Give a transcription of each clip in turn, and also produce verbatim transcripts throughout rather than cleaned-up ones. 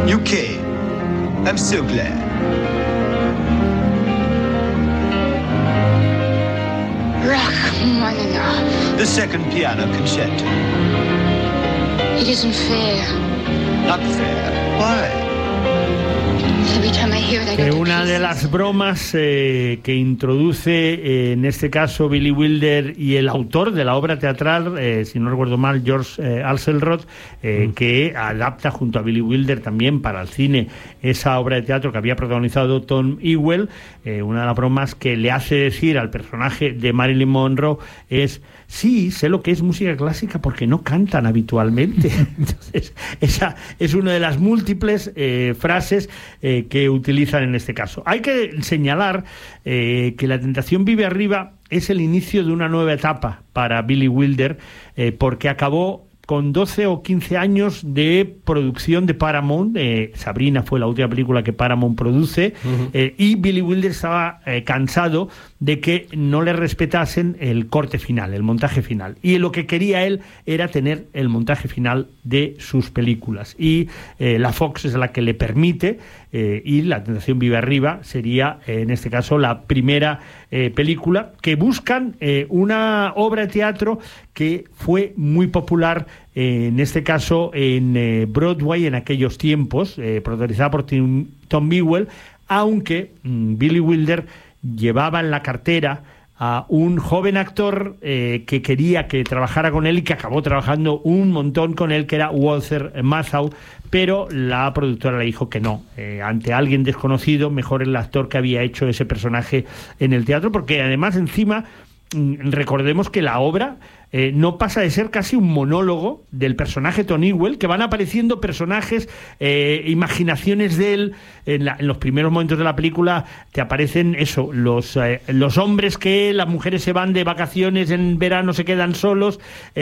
You came. I'm so glad. Rachmaninoff. The second piano concerto. It isn't fair. Not fair. Why? Every time I hear it, I Que go to una de pieces. las bromas eh, que introduce eh, en este caso Billy Wilder y el autor de la obra teatral, eh, si no recuerdo mal, George eh, Axelrod, eh, mm. que adapta junto a Billy Wilder también para el cine esa obra de teatro que había protagonizado Tom Ewell. Eh, una de las bromas que le hace decir al personaje de Marilyn Monroe es: sí, sé lo que es música clásica porque no cantan habitualmente. Entonces, esa es una de las múltiples eh, frases eh, que utilizan en este caso. Hay que señalar eh, que La tentación vive arriba es el inicio de una nueva etapa para Billy Wilder, eh, porque acabó con doce o quince años de producción de Paramount. eh, Sabrina fue la última película que Paramount produce, uh-huh. eh, y Billy Wilder estaba eh, cansado de que no le respetasen el corte final, el montaje final, y lo que quería él era tener el montaje final de sus películas, y eh, la Fox es la que le permite, eh, y La tentación vive arriba sería eh, en este caso la primera eh, película que buscan eh, una obra de teatro que fue muy popular eh, en este caso en eh, Broadway en aquellos tiempos, eh, protagonizada por Tim, Tom Ewell, aunque mmm, Billy Wilder llevaba en la cartera a un joven actor eh, que quería que trabajara con él y que acabó trabajando un montón con él, que era Walter Matthau, pero la productora le dijo que no, eh, ante alguien desconocido, mejor el actor que había hecho ese personaje en el teatro, porque además encima mm, recordemos que la obra Eh, no pasa de ser casi un monólogo del personaje Tom Ewell, que van apareciendo personajes, eh, imaginaciones de él. En, la, en los primeros momentos de la película te aparecen eso, los, eh, los hombres que las mujeres se van de vacaciones en verano, se quedan solos,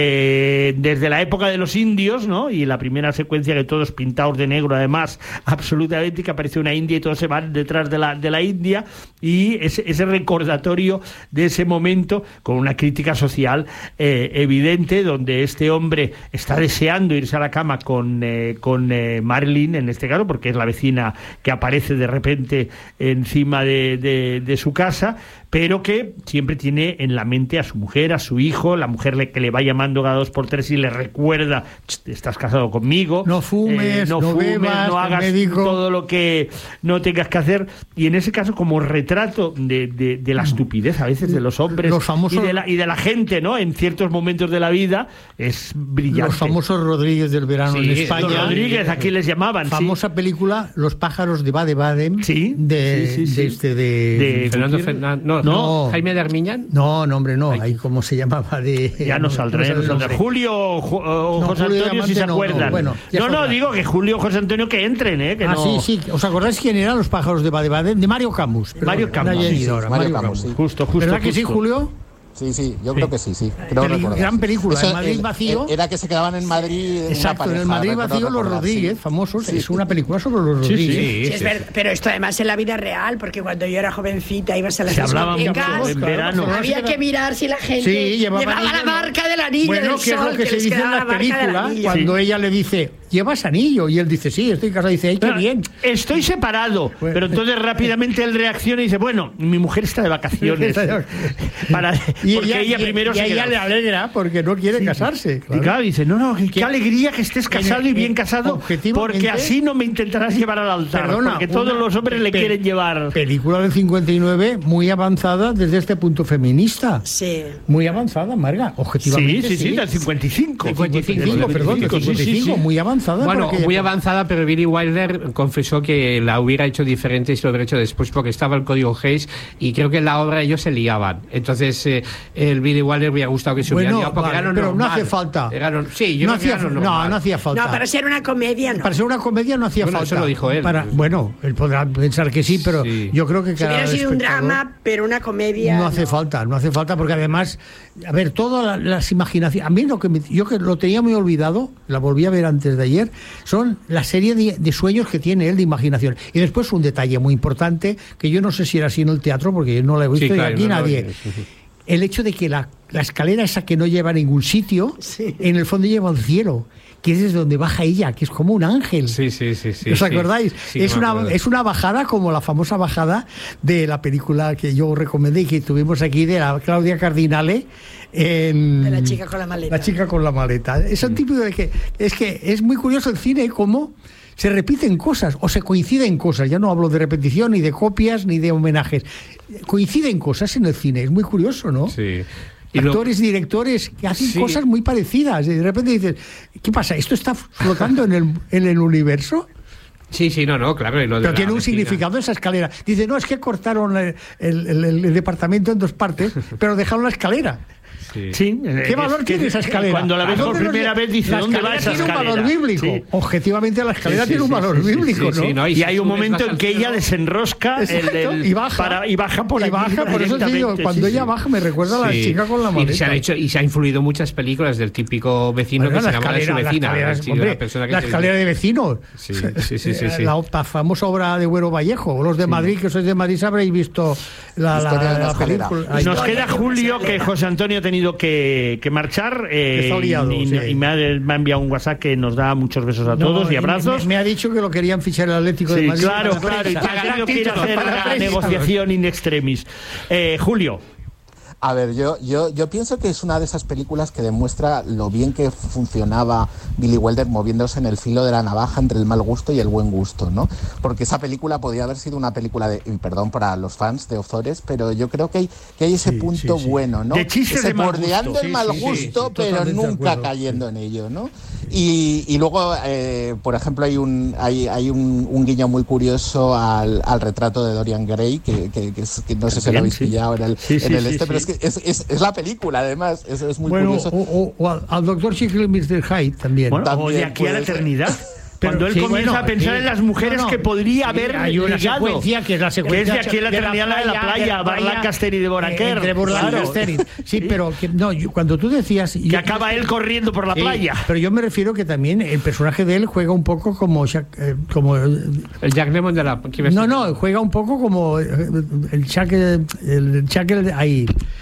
eh, desde la época de los indios, ¿no? Y la primera secuencia que todos pintados de negro, además, absolutamente, que aparece una india y todos se van detrás de la, de la India, y ese, ese recordatorio de ese momento con una crítica social eh, evidente, donde este hombre está deseando irse a la cama con, eh, con eh, Marilyn, en este caso, porque es la vecina que aparece de repente encima de, de, de su casa, pero que siempre tiene en la mente a su mujer, a su hijo, la mujer le, que le va llamando cada dos por tres y le recuerda: estás casado conmigo, no fumes, eh, no, no fumes, bebas, no hagas médico. todo lo que no tengas que hacer. Y en ese caso, como retrato de, de, de la estupidez a veces de los hombres, los famosos, y, de la, y de la gente, ¿no?, en ciertos momentos de la vida, es brillante. Los famosos Rodríguez del verano, sí, en España. Los Rodríguez, aquí les llamaban. Famosa sí. película Los pájaros de Baden-Baden. Sí. De, sí, sí, sí. de este de, de Fernando Fernández. No, no, Jaime de Armiñán. No, no, hombre, no. Ahí cómo se llamaba de. Ya no saldrá. No saldrá. Julio o no, José Julio Antonio, si se acuerdan. No, bueno, no, no, digo que Julio o José Antonio que entren, ¿eh? Que ah, no... sí, sí. ¿Os acordáis quién eran Los pájaros de Baden-Baden? De Mario Camus. Mario Camus. Sí, sí, sí, Mario, Mario Camus, Camus. sí. Justo, justo. ¿Verdad justo. que sí, Julio? Sí, sí, yo sí. creo que sí, sí. Creo Peli gran película, Eso, en Madrid el, vacío. Era que se quedaban en Madrid. En Exacto, una pareja, en el Madrid recuerdo, vacío, recordar, los Rodríguez, sí. famosos. Sí, es sí. una película sobre los Rodríguez. Sí, sí, sí, sí, sí. Es pero esto además en la vida real, porque cuando yo era jovencita ibas a las discotecas, en verano. había que mirar si la gente sí, llevaba, llevaba la marca del anillo. Bueno, del que es sol, lo que, que se dice en la película, cuando sí. ella le dice: ¿llevas anillo? Y él dice: sí, estoy casado. Y dice: ¡ay, qué bien! Estoy separado. Bueno. Pero entonces rápidamente él reacciona y dice: bueno, mi mujer está de vacaciones. Para, y porque ella, ella primero y, se y ella le alegra porque no quiere sí. casarse. Claro. Y claro, dice: no, no, qué, qué alegría que estés casado en, y bien casado, porque así no me intentarás llevar al altar. Perdona, porque todos los hombres le quieren llevar. Película del cincuenta y nueve muy avanzada desde este punto feminista. Sí. Muy avanzada, Marga, objetivamente. Sí, sí, sí, sí, del cincuenta y cinco. cincuenta y cinco, perdón, del cincuenta y cinco, sí, sí, sí. Muy avanzada. Bueno, muy avanzada, pero Billy Wilder confesó que la hubiera hecho diferente y se lo hubiera hecho después porque estaba el código Hays y creo que en la obra ellos se liaban. Entonces, eh, el Billy Wilder hubiera gustado que se hubiera bueno, liado porque vale, era pero normal. no hace falta. Era, sí, yo no, hacía, no, no, no hacía falta. No, para ser una comedia no. Para ser una comedia no hacía bueno, falta. Eso lo dijo él. Para, bueno, él podrá pensar que sí, pero sí. yo creo que cada si hubiera sido un drama, pero una comedia. No hace no. falta, no hace falta porque además, a ver, todas las imaginaciones. A mí lo que me, yo que lo tenía muy olvidado, la volví a ver antes de ayer, son la serie de, de sueños que tiene él de imaginación. Y después un detalle muy importante que yo no sé si era así en el teatro porque yo no lo he visto sí, claro, y aquí no nadie. el hecho de que la, la escalera esa que no lleva a ningún sitio, Sí. en el fondo lleva al cielo, que es desde donde baja ella, que es como un ángel. Sí, sí, sí, sí. ¿Os sí. acordáis? Sí, es, me una, acuerdo. es una bajada como la famosa bajada de la película que yo recomendé y que tuvimos aquí de la Claudia Cardinale en De la chica con la maleta. La chica con la maleta. Es un tipo de que es que es muy curioso el cine cómo se repiten cosas o se coinciden cosas. Ya no hablo de repetición ni de copias ni de homenajes. Coinciden cosas en el cine. Es muy curioso, ¿no? Sí. Y lo- Actores, directores que hacen Sí. cosas muy parecidas. Y de repente dices, ¿qué pasa? ¿Esto está flotando en el, en el universo? Sí, sí, no, no, claro. y lo de Pero la tiene un vecina. significado esa escalera. Dice, no, es que cortaron el, el- el- el departamento en dos partes, pero dejaron la escalera. Sí. Sí, ¿Qué es valor que tiene esa escalera? Cuando la ves ¿A por dónde nos primera lle- vez dice, la ¿dónde va escalera esa tiene un escalera? valor bíblico. Sí. Objetivamente la escalera Sí, tiene sí, un sí, valor sí, sí, bíblico, sí, ¿no? sí, no, Y si hay un subes momento más en al que ella cielo- desenrosca el, Exacto, el- y baja. para- y baja por Y allí baja, por eso te digo, directamente, cuando sí, ella sí. baja me recuerda a la Sí. chica con la maleta. Y se han hecho y se ha influido muchas películas del típico vecino Bueno, que se la enamora de su escalera, la vecina, escalera, la chica, hombre, la persona que la se- escalera de vecinos. Sí, sí, sí, sí, sí. La, la famosa obra de Güero Vallejo. Los de Madrid, que sois de Madrid, habréis visto la, la, Historia de la la escalera. película. Nos Ay, queda Julio, que José Antonio ha tenido que, que marchar eh, Está liado, y, sí. y me, ha, me ha enviado un WhatsApp que nos da muchos besos a no, todos y me- abrazos. Me, me ha dicho que lo querían fichar el Atlético de Sí, Madrid. claro, para la claro, y prensa. que ha tenido que ir a Para hacer la la prensa. negociación in extremis. Eh, Julio. A ver, yo, yo, yo pienso que es una de esas películas que demuestra lo bien que funcionaba Billy Wilder moviéndose en el filo de la navaja entre el mal gusto y el buen gusto, ¿no? Porque esa película podía haber sido una película de, y perdón para los fans de Ozores, pero yo creo que hay, que hay ese Sí, punto sí, sí. bueno, ¿no? De chistes Ese de mal bordeando gusto. el Sí, mal sí, sí, gusto, sí, pero totalmente de nunca acuerdo. cayendo en ello, ¿no? Y, y luego, eh, por ejemplo, hay un hay, hay un, un guiño muy curioso al, al retrato de Dorian Gray, que, que, que, es, que no sé si lo Bien, habéis sí. pillado en el, Sí, sí, en el sí, este, sí. pero es que es, es, es la película, además, es, es muy Bueno, curioso. o, o- o al, al doctor Jekyll y mister Hyde también. Bueno, o También de aquí a la puede ser. eternidad. Pero Cuando él sí, comienza bueno, a pensar sí. en las mujeres No, no. que podría Sí, haber hay una ligado. secuencia que es la secuencia Que es de aquí a la de la eternidad, la de la playa, playa, de la Bar playa, Lancaster y de Boraquer. Entre Burla Claro. Lancaster y- Sí, pero que, no, yo- cuando tú decías... Que yo- acaba él corriendo por la Sí, playa. Pero yo me refiero que también el personaje de él juega un poco como... Jack- eh, como eh, El Jack Lemmon de la... ¿qué ves? no, no, juega un poco como eh, el Chuck, eh, el Chuck el- ahí,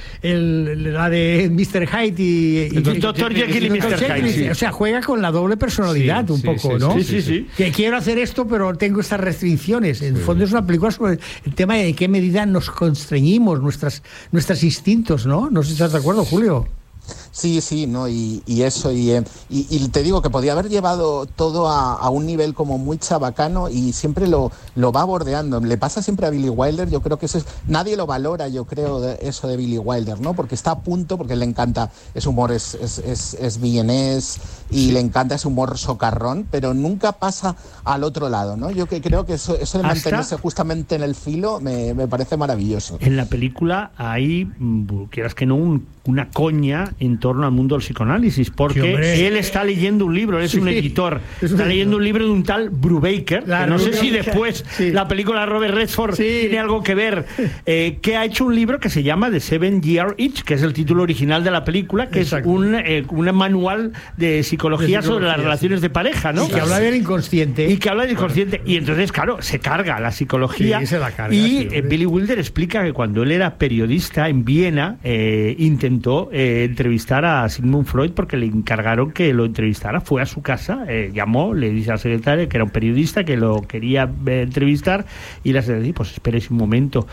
el, la de mister Hyde y, y- El doctor Jekyll y doctor mister Jekyll, Hyde, sí. O sea, juega con la doble personalidad Sí, un sí, poco, sí, ¿no? Sí, sí, sí. Que quiero hacer esto, pero tengo estas restricciones. En el fondo es una película sobre el tema de en qué medida nos constreñimos, nuestras, nuestros instintos, ¿no? No sé si estás de acuerdo, Julio. Sí, sí, ¿no? Y, y eso, y, eh, y, y te digo que podía haber llevado todo a, a un nivel como muy chabacano y siempre lo, lo va bordeando. Le pasa siempre a Billy Wilder, yo creo que eso es, nadie lo valora, yo creo, de, eso de Billy Wilder, ¿no? Porque está a punto, porque le encanta, ese humor es, es, es, es vienés y le encanta ese humor socarrón, pero nunca pasa al otro lado, ¿no? Yo que creo que eso, eso de Hasta- mantenerse justamente en el filo me, me parece maravilloso. En la película hay, mm, quieras que no, un- una coña en torno al mundo del psicoanálisis, porque Sí, hombre. él está leyendo un libro, él es Sí, un editor, es un está leyendo editor. un libro de un tal Brubaker, La que no sé si Brubaker, después sí. la película de Robert Redford Sí. tiene algo que ver, eh, que ha hecho un libro que se llama The Seven Year Itch, que es el título original de la película, que Exacto. es un, eh, un manual de psicología, De psicología, sobre las sí. relaciones de pareja, ¿no? Y que habla del inconsciente. Y que habla del inconsciente. Y entonces, claro, se carga la psicología. Sí, se la carga, y sí, eh, hombre. Billy Wilder explica que cuando él era periodista en Viena, eh, intentó eh, entrevistar a Sigmund Freud porque le encargaron que lo entrevistara. Fue a su casa, eh, llamó, le dice a la secretaria que era un periodista que lo quería eh, entrevistar, y la secretaria dijo, pues espérese un momento.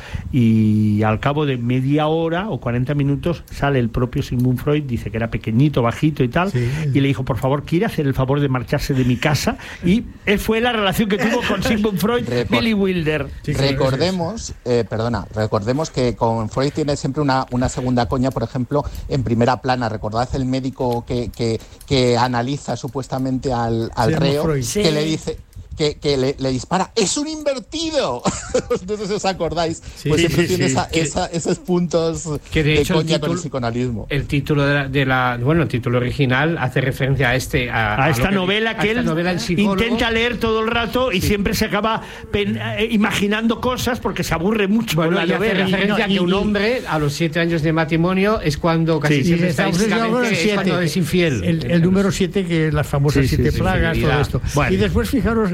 Y al cabo de media hora o cuarenta minutos sale el propio Sigmund Freud, dice que era pequeñito, bajito y tal, Sí. y le dijo, por favor, ¿quiere hacer el favor de marcharse de mi casa? Y él fue la relación que tuvo con Sigmund Freud, Record- Billy Wilder. Sí, claro, recordemos, eh, perdona, recordemos que con Freud tiene siempre una, una segunda coña, por ejemplo, en primera plana. Recordad el médico que, que, que analiza supuestamente al, al Se llama reo, Freud. que Sí. le dice... Que, que le, le dispara, ¡es un invertido! No sé si os acordáis. Sí, pues sí, siempre sí, tiene sí. esa- Que- esa- esos puntos que de de hecho el coña con el título- psicoanalismo. El título de la, de la- bueno, el título original hace referencia a este a, A a esta lo que- novela a que esta él novela, el psicólogo. intenta leer todo el rato y siempre se acaba pen- eh, imaginando cosas porque se aburre mucho Bueno, con y la hace novela. referencia a que y- un y- hombre a los siete años de matrimonio es cuando casi Sí, siempre Y estamos en el estadísticamente es siete, cuando es infiel. El, el número siete, que las famosas Sí, sí, siete sí, plagas, todo infidelidad. esto. Bueno. Y después, fijaros,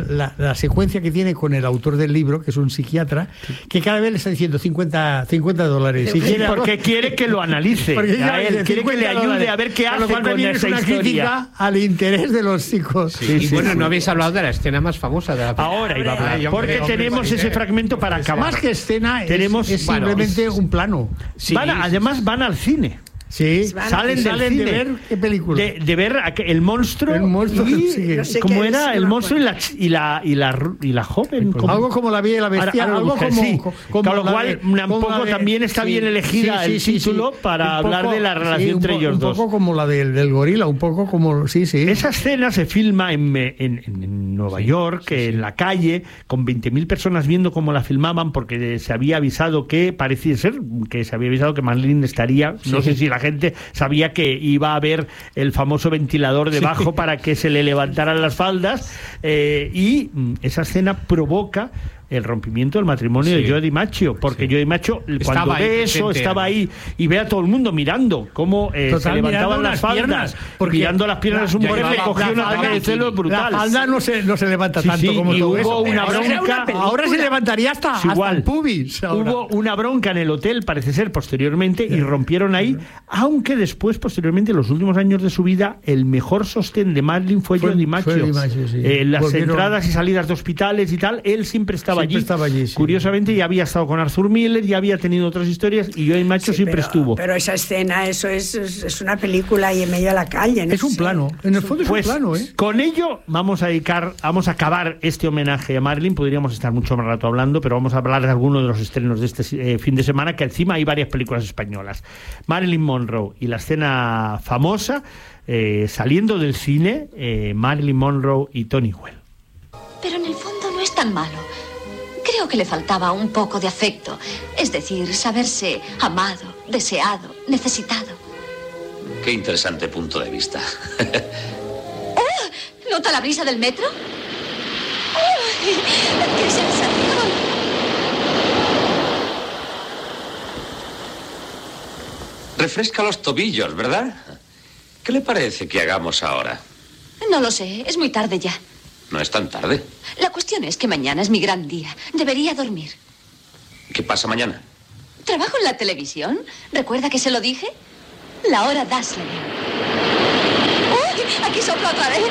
la, la secuencia que tiene con el autor del libro, que es un psiquiatra, que cada vez le está diciendo cincuenta dólares. Si quiere, porque quiere que lo analice. Porque a él, quiere que le ayude dólares. a ver qué hace con con esa una historia. Crítica al interés de los chicos. Sí, y sí, bueno, sí. no habéis hablado de la escena más famosa de la película. Ahora iba a hablar, Ay, hombre, porque hombre, tenemos hombre, ese hombre. fragmento para acabar. Más que escena, es, Tenemos- es bueno, simplemente es- un plano. Sí, Van a- además van al cine. Sí, Van a- Salen, del salen cine. de ver qué película. De, de ver a que- el monstruo. El monstruo, y, sí. No sé ¿cómo qué era? es, no El me monstruo y la, acuerdo. y la, y la, ru- y la joven. como- Algo como La Bella y la Bestia, Ahora- ahora algo busca, como, sí. como Con lo la cual, de- una- un como poco la de- también está sí, bien elegida sí, el sí, sí, título sí. para Un hablar poco- de la relación sí, un entre po- ellos un dos. poco como la del, del gorila, un poco como, sí, sí. Esa escena se filma en, en- en- en Nueva York, en la calle, con veinte mil personas viendo cómo la filmaban, porque se había avisado que, parecía ser, que se había avisado que Marilyn estaría, no sé si la gente sabía que iba a haber el famoso ventilador debajo para que se le levantaran las faldas, eh, y mm, esa escena provoca el rompimiento del matrimonio Sí. de Joe DiMaggio, porque Sí. Joe DiMaggio cuando Estaba ahí ve eso, presente, estaba además. ahí y ve a todo el mundo mirando cómo eh, se Total, levantaban mirando las las faldas, piernas, porque mirando las piernas de su la- mujer, ya le llevaba- cogió un la ataque de falda- celos brutal. La falda no se, no se levanta Sí, tanto sí, como y todo hubo eso. una Ahora se- bronca- Ahora se levantaría hasta, Sí, hasta igual. el pubis. ahora. Hubo una bronca en el hotel, parece ser, posteriormente, y rompieron ahí, aunque después, posteriormente, en los últimos años de su vida, el mejor sostén de Marilyn fue, Fue- Joe DiMaggio. fue DiMaggio, sí. Eh, las Volvieron- entradas y salidas de hospitales y tal, él siempre estaba Siempre allí. estaba allí, sí. Curiosamente, ya había estado con Arthur Miller, ya había tenido otras historias, y Joe DiMaggio Sí, siempre pero, estuvo. Pero esa escena, eso es, es, es una película ahí en medio de la calle. ¿no? Es un Sí. plano. En el fondo es Pues un plano, ¿eh? con ello vamos a dedicar, vamos a acabar este homenaje a Marilyn. Podríamos estar mucho más rato hablando, pero vamos a hablar de algunos de los estrenos de este eh, fin de semana, que encima hay varias películas españolas. Marilyn Monroe y la escena famosa, eh, saliendo del cine, eh, Marilyn Monroe y Tony Well. Pero en el fondo no es tan malo. Creo que le faltaba un poco de afecto. Es decir, saberse amado, deseado, necesitado. Qué interesante punto de vista. ¿Nota la brisa del metro? ¡Uy! ¡Qué sensación! Refresca los tobillos, ¿verdad? ¿Qué le parece que hagamos ahora? No lo sé, es muy tarde ya. No es tan tarde. La cuestión es que mañana es mi gran día. Debería dormir. ¿Qué pasa mañana? ¿Trabajo en la televisión? ¿Recuerda que se lo dije? La hora Dazzler. ¡Uy! Aquí sopla otra vez.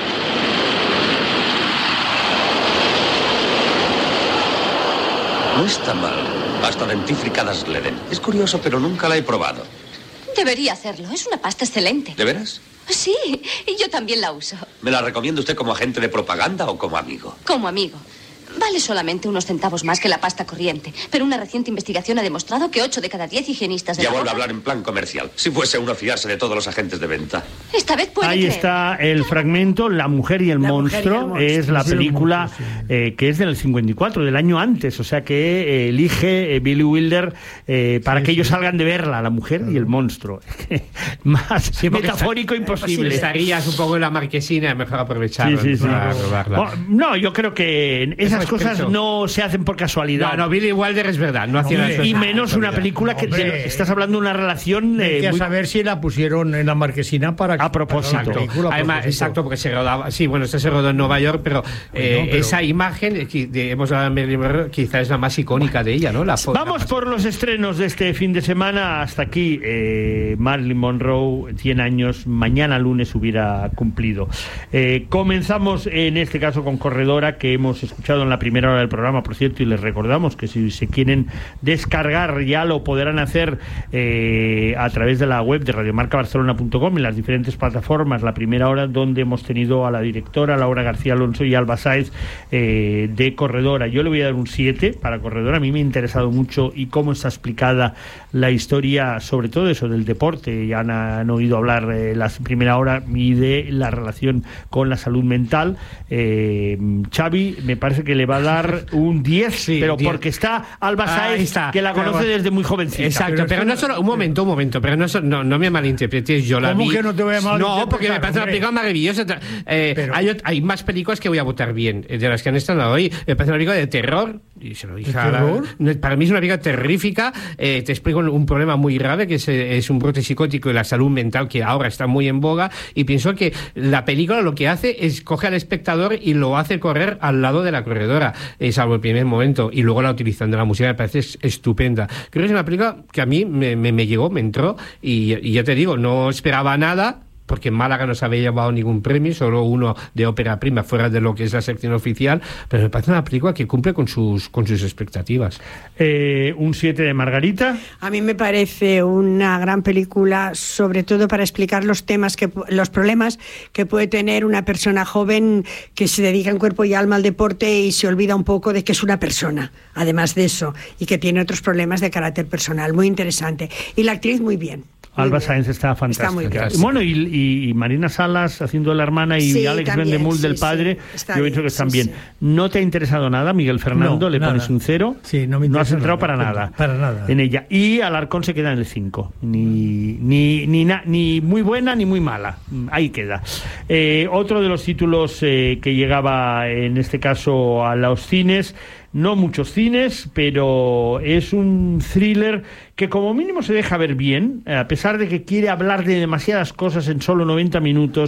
No está mal. Pasta dentífrica Dasleden. Es curioso, pero nunca la he probado. Debería hacerlo. Es una pasta excelente. ¿De veras? Sí, y yo también la uso. ¿Me la recomienda usted como agente de propaganda o como amigo? Como amigo. Vale solamente unos centavos más que la pasta corriente, pero una reciente investigación ha demostrado que ocho de cada diez higienistas de Ya la vuelve a ropa- hablar en plan comercial. Si fuese uno a fiarse de todos los agentes de venta. Esta vez puede Ahí creer. está el fragmento, La mujer y el, La mujer y el monstruo, monstruo. es la Sí, el película monstruo, sí. eh, que es del cincuenta y cuatro, del año antes, o sea que eh, elige eh, Billy Wilder eh, para que ellos salgan de verla, La mujer y el monstruo. Más Sí, porque metafórico está- imposible. Estarías un poco en la marquesina, mejor aprovechar Sí, sí, sí. para robarla. Oh, no, yo creo que esas Es cosas respeto. no se hacen por casualidad. No, no, Billy Wilder es verdad, no hacía Hombre, las Y cosas menos por una casualidad. película que Hombre. te- estás hablando de una relación Hay eh, que muy- saber si la pusieron en la marquesina para A propósito. para la película, a Además, propósito. exacto, porque se rodaba, sí, bueno, esto se rodó en Nueva York, pero, eh, pero- esa imagen, eh, que de- hemos hablado de Marilyn Monroe, quizás es la más icónica de ella, ¿no? La fo- Vamos la- por los estrenos de este fin de semana. Hasta aquí, eh, Marilyn Monroe, cien años, mañana lunes hubiera cumplido. Eh, comenzamos en este caso con Corredora, que hemos escuchado en la primera hora del programa, por cierto, y les recordamos que si se quieren descargar ya lo podrán hacer eh, a través de la web de radiomarca barcelona punto com y las diferentes plataformas. La primera hora donde hemos tenido a la directora Laura García Alonso y Alba Sáez eh, de Corredora. Yo le voy a dar un siete para Corredora. A mí me ha interesado mucho y cómo está explicada la historia, sobre todo eso del deporte. Ya han, han oído hablar eh, la primera hora y de la relación con la salud mental. Eh, Xavi, me parece que le le va a dar un diez, sí, pero diez. Porque está Alba Sáez, que la conoce pero, desde muy jovencita. Exacto, pero, pero no solo, un momento, un momento, pero no, no, no me malinterpretes, yo la ¿Cómo vi. que no te voy a malinterpretar? No, porque me parece una película maravillosa. Eh, pero, hay, hay más películas que voy a votar bien, de las que han estado hoy. Me parece una película de terror, y se lo dije a la, para mí es una película terrífica. Eh, te explico un, un problema muy grave, que es, es un brote psicótico y la salud mental, que ahora está muy en boga, y pienso que la película lo que hace es coge al espectador y lo hace correr al lado de la corredora, eh, salvo el primer momento, y luego la utilización de la música me parece estupenda. Creo que es una película que a mí me, me, me llegó, me entró, y, y ya te digo, no esperaba nada, porque en Málaga no se había llevado ningún premio, solo uno de ópera prima fuera de lo que es la sección oficial, pero me parece una película que cumple con sus con sus expectativas. Eh, un siete de Margarita. A mí me parece una gran película, sobre todo para explicar los temas, que los problemas que puede tener una persona joven que se dedica en cuerpo y alma al deporte y se olvida un poco de que es una persona, además de eso, y que tiene otros problemas de carácter personal. Muy interesante. Y la actriz muy bien. Alba Sáenz está fantástica. Está muy bien. Bueno, y, y, y Marina Salas haciendo de la hermana y sí, Alex Vendemul sí, del padre, sí, yo pienso que están sí, bien. Sí. ¿No te ha interesado nada, Miguel Fernando? No, ¿le nada. Pones un cero? Sí, no me No has entrado nada, para nada. Para nada. En ella. Y Alarcón se queda en el cinco. Ni, ni, ni, na, ni muy buena ni muy mala. Ahí queda. Eh, otro de los títulos eh, que llegaba, en este caso, a los cines. No muchos cines, pero es un thriller que como mínimo se deja ver bien, a pesar de que quiere hablar de demasiadas cosas en solo noventa minutos.